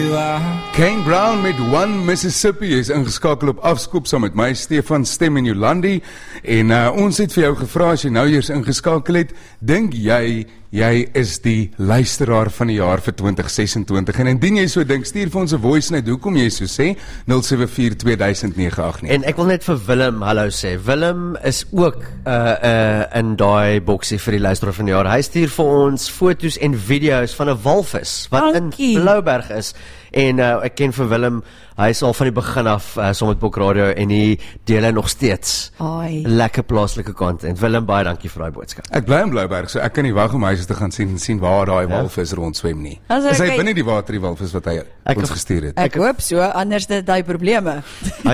Kane Brown met One Mississippi is ingeskakel op Afskop saam met my, Stefan Stem en Jolandi. En ons het vir jou gevra, as jy nou eers ingeskakel het, dink jy is die luisteraar van die jaar vir 2026? En indien jy so dink, stuur vir ons 'n voice note, hoekom jy so sê, 074-2000-989. En ek wil net vir Willem hallo sê. Willem is ook in daai boksie vir die luisteraar van die jaar. Hy stuur vir ons foto's en video's van 'n walvis, wat in Blouberg is. En ek ken vir Willem, hy is al van die begin af saam met Bok Radio en die dele nog steeds lekker plaaslike content. Willem, baie dankie vir daai boodskap. Ek bly in Blouberg, so ek kan nie wag om huis te gaan sien waar daai walvis rondswem nie. Is hy binne die water, die walvis wat hy ons gestuur het? Ek hoop so, anders dit hy probleme.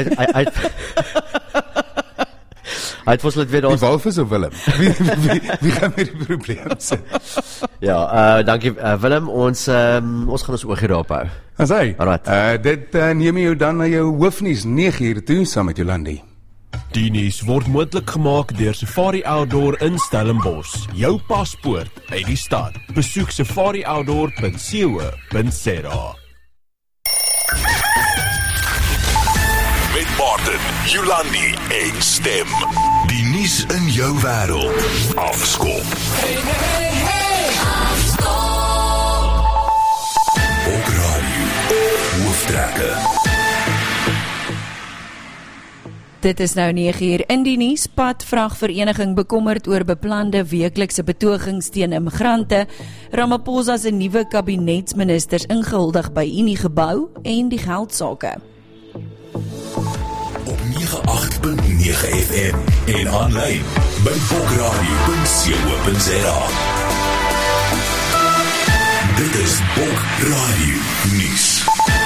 Hy het vir weer die walvis of Willem? Wie gaan met die probleem sit? Ja, dankie Willem, ons gaan ons oogie daarop hou. As hy, dit neem jou dan na jou hoofnuus 9:00 toe, saam met Jolandi. Die nuus word moontlik gemaak deur Safari Outdoor in Stellenbosch. Jou paspoort uit die stad. Besoek safarioutdoor.co.za. Met Martin, Jolandi en Stem. Die nuus in jou wêreld. Afskop. Hey. Afskop. Bok Radio. Hoofdtrekke. Dit is nou 9:00 in die nuus. Padvragvereniging bekommerd oor beplande weeklikse betogings teen immigrante. Ramaphosa se nuwe kabinetsministers ingehuldig by Unie gebou en die geldsake. Op 98.9 FM en aanlyn by bokradio.co.za. Dit is Bok Radio nuus.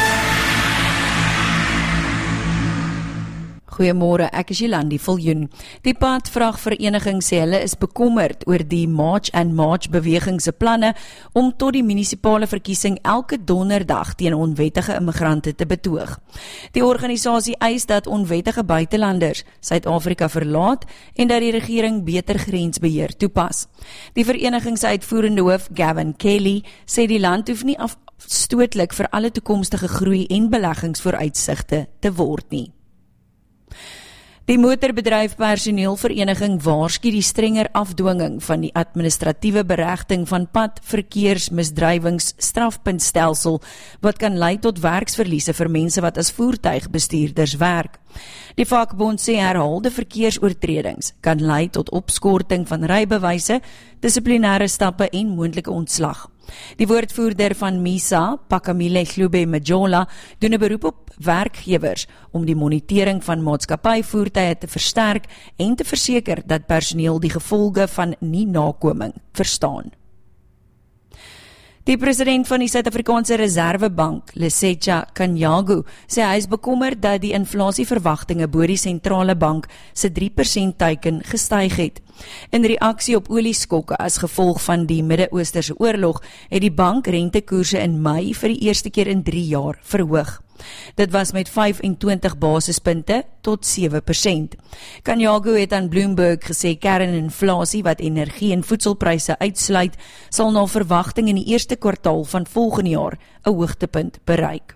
Goeiemôre, ek is Jolandi Viljoen. Die Padvragvereniging sê hulle is bekommerd oor die March and March beweging se planne om tot die munisipale verkiesing elke donderdag teen onwettige immigrante te betoog. Die organisasie eis dat onwettige buitelanders Suid-Afrika verlaat en dat die regering beter grensbeheer toepas. Die vereniging se uitvoerende hoof, Gavin Kelly, sê die land hoef nie afstootlik vir alle toekomstige groei en beleggingsvooruitsigte te word nie. Die motorbedryf personeelvereniging waarsku die strenger afdwinging van die administratiewe beregting van padverkeersmisdrywings strafpuntstelsel wat kan lei tot werksverliese vir mense wat as voertuigbestuurders werk. Die vakbond sê herhaalde verkeersoortredings kan lei tot opskorting van rybewyse, dissiplinêre stappe en moontlike ontslag. Die woordvoerder van MISA, Pakamile Hlube Majola, doen 'n beroep op werkgewers om die monitering van maatskappyvoertuie te versterk en te verseker dat personeel die gevolge van nie-nakoming verstaan. Die president van die Suid-Afrikaanse Reservebank, Lesetja Kganyago, sê hy is bekommerd dat die inflasieverwagtinge bo die sentrale bank se 3% teiken gestyg het. In reaksie op olieskokke as gevolg van die Midde-Oosterse oorlog, het die bank rentekoerse in Mei vir die eerste keer in 3 jaar verhoog. Dit was met 25 basispunte tot 7%. Kganyago het aan Bloomberg gesê kerninflasie wat energie en voedselpryse uitsluit, sal na verwagting in die eerste kwartaal van volgende jaar 'n hoogtepunt bereik.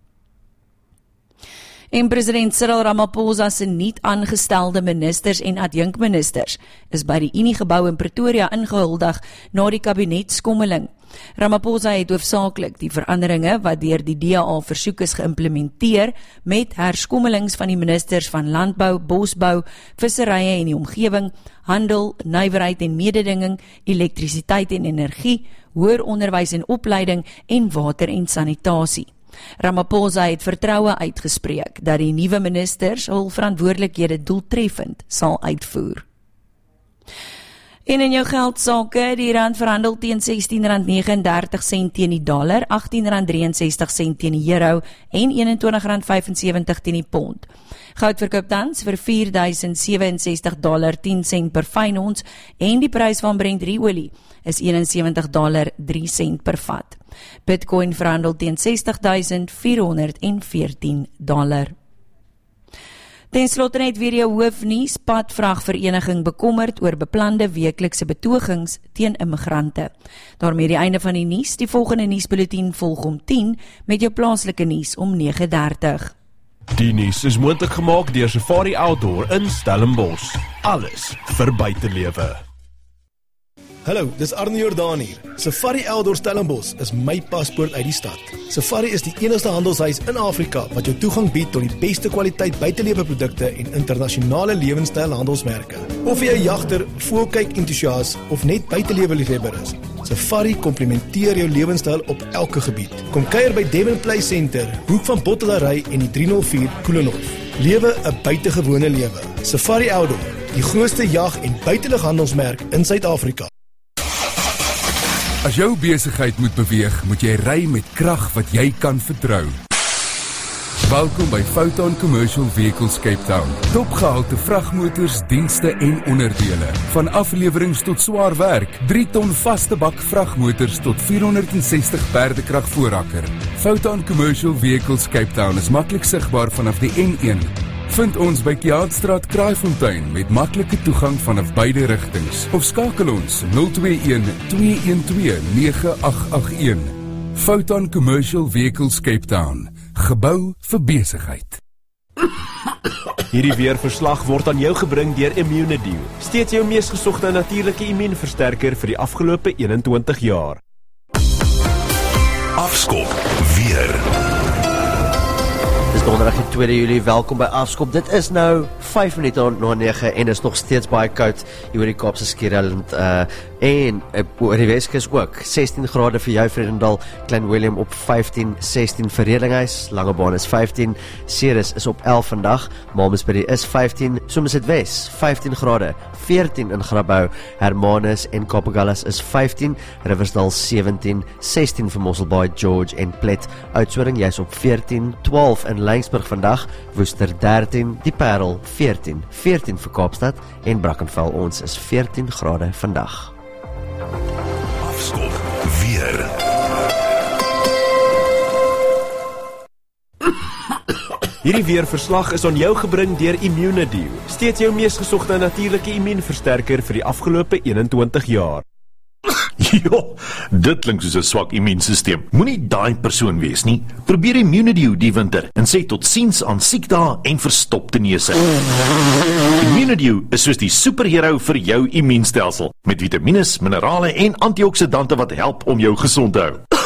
En president Cyril Ramaphosa se nuut aangestelde ministers en adjunkministers is by die Unie gebou in Pretoria ingehuldig na die kabinetskommeling. Ramaphosa het hoofsaaklik die veranderinge wat deur die DA versoek is geïmplementeer met herskommelings van die ministers van landbou, bosbou, visserye en die omgewing, handel, nywerheid en mededinging, elektrisiteit en energie, hoër onderwys en opleiding en water en sanitasie. Ramaphosa het vertroue uitgespreek dat die nuwe ministers hul verantwoordelikhede doeltreffend sal uitvoer. En in jou geldsake, die rand verhandel teen R16.39 teen die dollar, R18.63 teen die euro en R21.75 teen die pond. Goud verkoop tans vir $4.067.10 per fyn ons en die prys van Brent olie is $71.03 per vat. Bitcoin verhandel teen $60.414. Ten slotte net weer jou hoofnuus. Padvragvereniging bekommerd oor beplande weeklikse betogings teen immigrante. Daarmee die einde van die nuus. Die volgende nuusbulletin volg om 10 met jou plaaslike nuus om 9:30. Die nuus is moontlik gemaak deur Safari Outdoor in Stellenbosch. Alles vir buitelewe. Hallo, dis Arno Jordaan hier. Safari Outdoor Stellenbosch is my paspoort uit die stad. Safari is die enigste handelshuis in Afrika wat jou toegang bied tot die beste kwaliteit buiteleweprodukte en internasionale lewenstyl handelsmerke. Of jy 'n jagter, voelkyk entoesias of net buitelewe-liefhebber is, Safari komplementeer jou lewenstyl op elke gebied. Kom kuier by Devon Play Center, hoek van Bottelarry en die 304 Koelenhof. Lewe 'n buitengewone lewe. Safari Outdoor, die grootste jag- en buitelighandelsmerk in Suid-Afrika. As jou besigheid moet beweeg, moet jy ry met krag wat jy kan vertrou. Welkom by Foton Commercial Vehicles Cape Town. Topgehalte vragmotors, dienste en onderdele. Van aflewerings tot swaar werk, 3 ton vaste bak vragmotors tot 460 perdekrag voorrakker. Foton Commercial Vehicles Cape Town is maklik sigbaar vanaf die N1. Vind ons by Kiaatstraat Kraaifontein met maklike toegang vanaf beide rigtings. Of skakel ons 021-212-9881. Foton Commercial Vehicles Cape Town. Gebou vir besigheid. Hierdie weerverslag word aan jou gebring deur Immunedio. Steeds jou mees gesogte natuurlike immuunversterker vir die afgelope 21 jaar. Afskop weer. Dis donderdag die 2 Julie, welkom by Afskop. Dit is nou 5 minute na 9 en is nog steeds baie koud hier oor die Kaapse Skiereiland en oor die Weskus ook. 16 grade vir jou Vredendal, Klein Willem op 15, 16 vir Redinghuis, Langebaan is 15, Ceres is op 11 vandag, Malmesbury is 15, Somerset Wes 15 grade, 14 in Grabouw, Hermanus en Kapagallas is 15, Riversdal 17, 16 vir Mosselbaai, George en Plet, Oudtshoorn jy's op 14, 12 in Laingsburg vandag, Woester 13, Die Parel 14, 14 vir Kaapstad en Brackenfell ons is 14 grade vandag. Afskop weer. Hierdie weerverslag is aan jou gebring deur Immunedio. Steeds jou mees gesogte natuurlike immuunversterker vir die afgelope 21 jaar. Jo, dit klink soos 'n swak immuunstelsel. Moenie daai persoon wees nie. Probeer Immunedio die winter en sê totsiens aan siekdae en verstopte neuse. Immunedio is soos die superhero vir jou immuunstelsel met vitamiene, minerale en antioksidante wat help om jou gesond te hou.